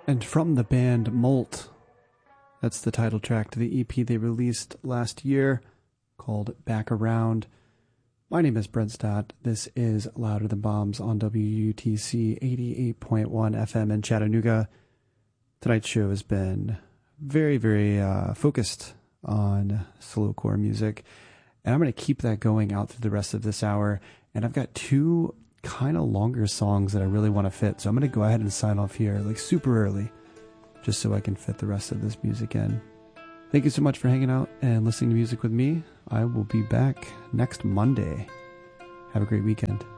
And from the band Molt, that's the title track to the EP they released last year called Back Around. My name is Brent Stott. This is Louder Than Bombs on WUTC 88.1 FM in Chattanooga. Tonight's show has been very, very focused on slowcore music, and I'm going to keep that going out through the rest of this hour. And I've got two kind of longer songs that I really want to fit, so I'm going to go ahead and sign off here like super early just so I can fit the rest of this music in. Thank you so much for hanging out and listening to music with me. I will be back next Monday. Have a great weekend.